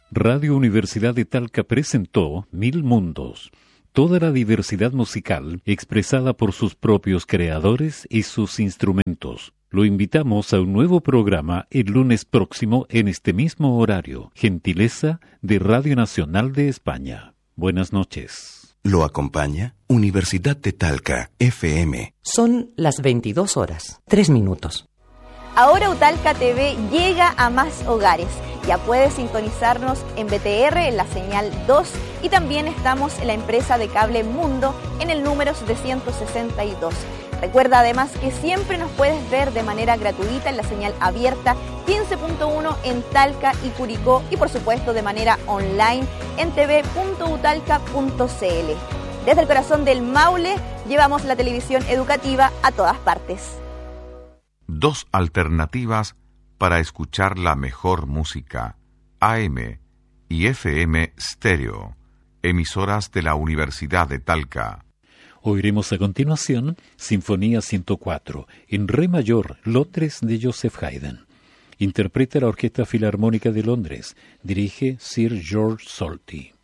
Radio Universidad de Talca presentó Mil Mundos, toda la diversidad musical expresada por sus propios creadores y sus instrumentos. Lo invitamos a un nuevo programa el lunes próximo en este mismo horario, gentileza de Radio Nacional de España. Buenas noches. Lo acompaña Universidad de Talca, FM. Son las 22 horas, 3 minutos. Ahora Utalca TV llega a más hogares. Ya puedes sintonizarnos en BTR en la señal 2 y también estamos en la empresa de cable Mundo en el número 762. Recuerda además que siempre nos puedes ver de manera gratuita en la señal abierta 15.1 en Talca y Curicó y por supuesto de manera online en tv.utalca.cl. Desde el corazón del Maule llevamos la televisión educativa a todas partes. Dos alternativas para escuchar la mejor música, AM y FM Stereo, emisoras de la Universidad de Talca. Oiremos a continuación Sinfonía 104, en Re mayor, Lotres de Joseph Haydn. Interpreta la Orquesta Filarmónica de Londres, dirige Sir George Solti.